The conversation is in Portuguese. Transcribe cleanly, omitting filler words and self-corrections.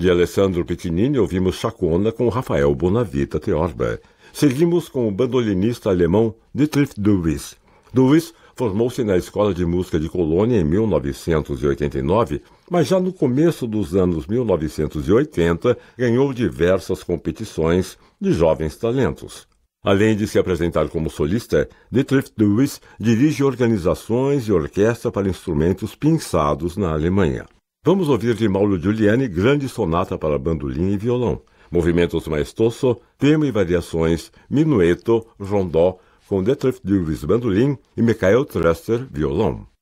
De Alessandro Piccinini, ouvimos Chacona com Rafael Bonavita Theorbe. Seguimos com o bandolinista alemão Dietrich Duvis. Duvis formou-se na Escola de Música de Colônia em 1989, mas já no começo dos anos 1980 ganhou diversas competições de jovens talentos. Além de se apresentar como solista, Dietrich Duvis dirige organizações e orquestra para instrumentos pinçados na Alemanha. Vamos ouvir de Mauro Giuliani grande sonata para bandolim e violão, movimentos maestoso, tema e variações, minueto, rondó, com Dietrich Duvis bandolim e Michael Trester violão.